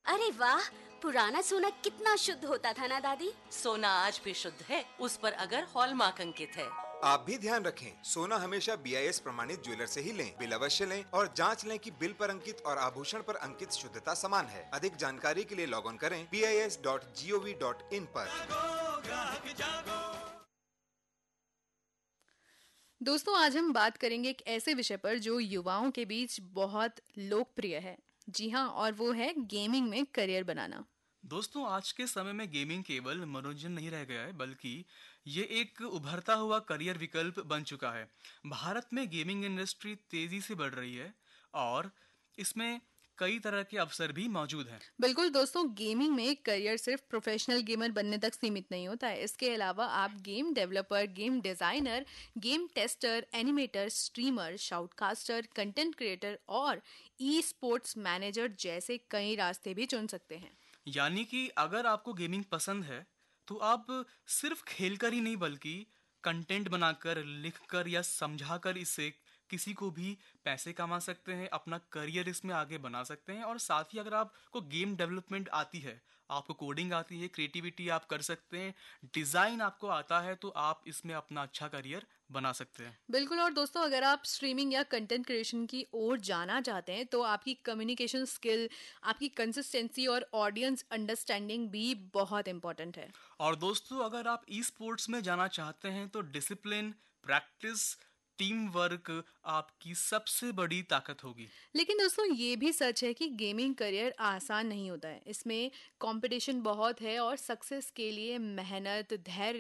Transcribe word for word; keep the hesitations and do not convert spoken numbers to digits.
अरे वाह, पुराना सोना कितना शुद्ध होता था ना दादी। सोना आज भी शुद्ध है, उस पर अगर हॉलमार्क अंकित है। आप भी ध्यान रखें, सोना हमेशा बी आई एस प्रमाणित ज्वेलर से ही लें। बिल अवश्य लें और जांच लें कि बिल पर अंकित और आभूषण पर अंकित शुद्धता समान है। अधिक जानकारी के लिए लॉग ऑन करें B I S dot G O V dot in पर। दोस्तों, आज हम बात करेंगे एक ऐसे विषय पर जो युवाओं के बीच बहुत लोकप्रिय है। जी हाँ, और वो है गेमिंग में करियर बनाना। दोस्तों, आज के समय में गेमिंग केवल मनोरंजन नहीं रह गया है, बल्कि ये एक उभरता हुआ करियर विकल्प बन चुका है। भारत में गेमिंग इंडस्ट्री तेजी से बढ़ रही है और इसमें कई तरह के अवसर भी मौजूद हैं। बिल्कुल दोस्तों, गेमिंग में करियर सिर्फ प्रोफेशनल गेमर बनने तक सीमित नहीं होता है। इसके अलावा आप game developer, game designer, game tester, animator, streamer, शाउटकास्टर, content creator और ई स्पोर्ट्स मैनेजर जैसे कई रास्ते भी चुन सकते हैं। यानी कि अगर आपको गेमिंग पसंद है तो आप सिर्फ खेलकर ही नहीं, बल्कि कंटेंट बनाकर, लिखकर या समझाकर इससे किसी को भी पैसे कमा सकते हैं, अपना करियर इसमें आगे बना सकते हैं। और साथ ही अगर आपको गेम डेवलपमेंट आती है, आपको कोडिंग आती है, क्रिएटिविटी आप कर सकते हैं, डिज़ाइन आपको आता है, तो आप इसमें अपना अच्छा करियर बना सकते हैं। बिल्कुल। और दोस्तों, अगर आप स्ट्रीमिंग या कंटेंट क्रिएशन की ओर जाना चाहते हैं तो आपकी कम्युनिकेशन स्किल, आपकी कंसिस्टेंसी और ऑडियंस अंडरस्टैंडिंग भी बहुत इंपॉर्टेंट है। और दोस्तों, अगर आप ई स्पोर्ट्स में जाना चाहते हैं तो डिसिप्लिन, प्रैक्टिस, टीम वर्क आपकी सबसे बड़ी ताकत होगी। लेकिन दोस्तों, ये भी सच है कि गेमिंग करियर आसान नहीं होता है। इसमें कंपटीशन बहुत है और सक्सेस के लिए मेहनत, धैर्य